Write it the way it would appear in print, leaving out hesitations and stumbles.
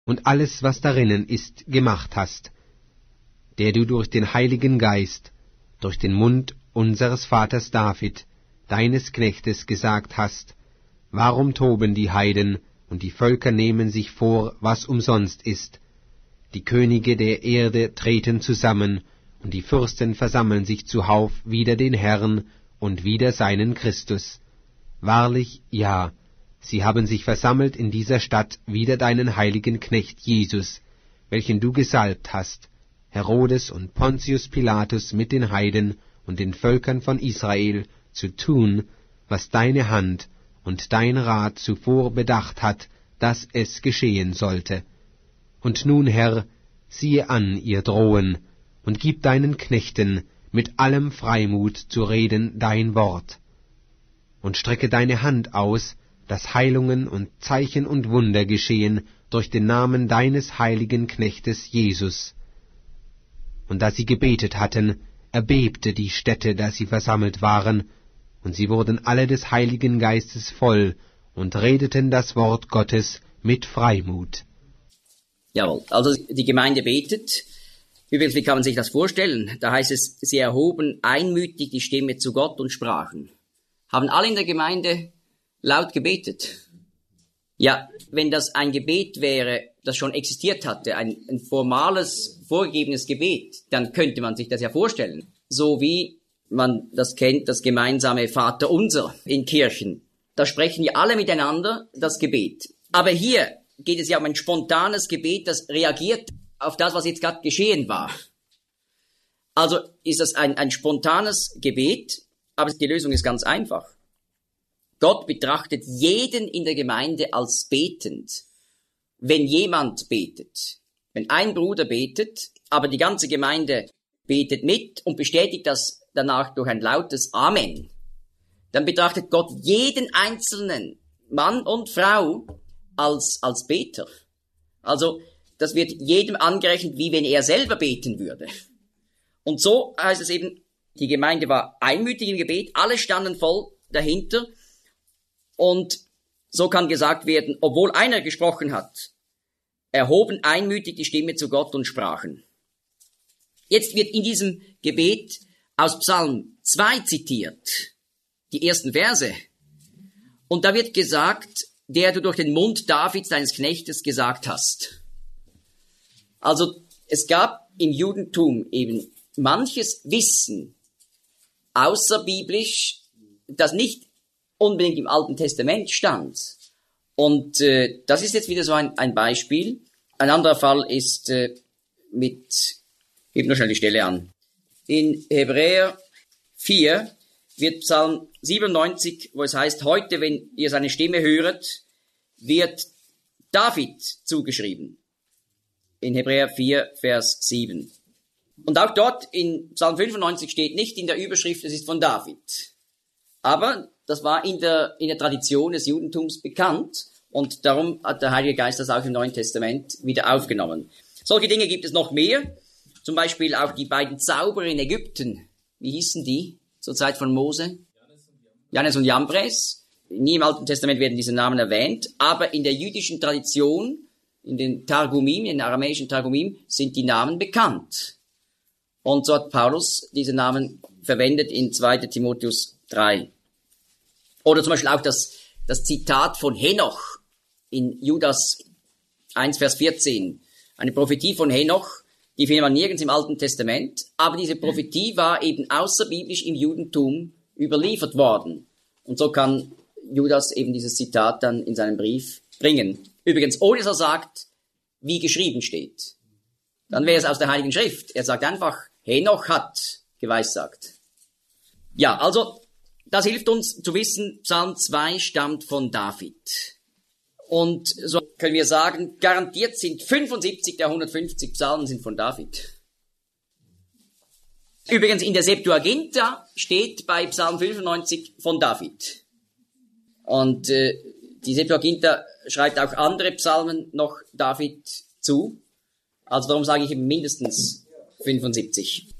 und alles, was darinnen ist, gemacht hast, der du durch den Heiligen Geist, durch den Mund unseres Vaters David, deines Knechtes, gesagt hast: Warum toben die Heiden, und die Völker nehmen sich vor, was umsonst ist? Die Könige der Erde treten zusammen, und die Fürsten versammeln sich zuhauf wider den Herrn und wider seinen Christus. Wahrlich, ja, sie haben sich versammelt in dieser Stadt wider deinen heiligen Knecht Jesus, welchen du gesalbt hast, Herodes und Pontius Pilatus mit den Heiden und den Völkern von Israel, zu tun, was deine Hand und dein Rat zuvor bedacht hat, dass es geschehen sollte. Und nun, Herr, siehe an ihr Drohen, und gib deinen Knechten mit allem Freimut zu reden dein Wort. Und strecke deine Hand aus, dass Heilungen und Zeichen und Wunder geschehen durch den Namen deines heiligen Knechtes Jesus. Und da sie gebetet hatten, erbebte die Stätte, da sie versammelt waren, und sie wurden alle des Heiligen Geistes voll und redeten das Wort Gottes mit Freimut. Jawohl, also die Gemeinde betet. Übrigens, wie kann man sich das vorstellen? Da heißt es, sie erhoben einmütig die Stimme zu Gott und sprachen. Haben alle in der Gemeinde laut gebetet? Ja, wenn das ein Gebet wäre, das schon existiert hatte, ein formales, vorgegebenes Gebet, dann könnte man sich das ja vorstellen. So wie man das kennt, das gemeinsame Vaterunser in Kirchen. Da sprechen ja alle miteinander das Gebet. Aber hier geht es ja um ein spontanes Gebet, das reagiert auf das, was jetzt gerade geschehen war. Also ist das ein spontanes Gebet, aber die Lösung ist ganz einfach. Gott betrachtet jeden in der Gemeinde als betend. Wenn jemand betet, wenn ein Bruder betet, aber die ganze Gemeinde betet mit und bestätigt das danach durch ein lautes Amen, dann betrachtet Gott jeden einzelnen Mann und Frau als Beter. Also das wird jedem angerechnet, wie wenn er selber beten würde. Und so heißt es eben, die Gemeinde war einmütig im Gebet, alle standen voll dahinter. Und so kann gesagt werden, obwohl einer gesprochen hat, erhoben einmütig die Stimme zu Gott und sprachen. Jetzt wird in diesem Gebet aus Psalm 2 zitiert, die ersten Verse. Und da wird gesagt, der du durch den Mund Davids, deines Knechtes, gesagt hast. Also es gab im Judentum eben manches Wissen, außerbiblisch, das nicht unbedingt im Alten Testament stand. Und das ist jetzt wieder so ein Beispiel. Ein anderer Fall ist gib nur schnell die Stelle an. In Hebräer 4 wird Psalm 97, wo es heißt, heute, wenn ihr seine Stimme höret, wird David zugeschrieben. In Hebräer 4, Vers 7. Und auch dort in Psalm 95 steht nicht in der Überschrift, es ist von David. Aber das war in der Tradition des Judentums bekannt und darum hat der Heilige Geist das auch im Neuen Testament wieder aufgenommen. Solche Dinge gibt es noch mehr. Zum Beispiel auch die beiden Zauberer in Ägypten. Wie hießen die zur Zeit von Mose? Jannes und Jambres. Nie im Alten Testament werden diese Namen erwähnt, aber in der jüdischen Tradition, in den Targumim, in den aramäischen Targumim, sind die Namen bekannt. Und so hat Paulus diese Namen verwendet in 2. Timotheus 3. Oder zum Beispiel auch das Zitat von Henoch in Judas 1, Vers 14. Eine Prophetie von Henoch, die findet man nirgends im Alten Testament, aber diese Prophetie war eben außerbiblisch im Judentum überliefert worden. Und so kann Judas eben dieses Zitat dann in seinem Brief bringen. Übrigens, ohne dass er sagt, wie geschrieben steht. Dann wäre es aus der Heiligen Schrift. Er sagt einfach, Henoch hat geweissagt. Ja, also das hilft uns zu wissen, Psalm 2 stammt von David. Und so können wir sagen, garantiert sind 75 der 150 Psalmen sind von David. Übrigens in der Septuaginta steht bei Psalm 95 von David. Und die Septuaginta schreibt auch andere Psalmen noch David zu. Also darum sage ich eben mindestens 75.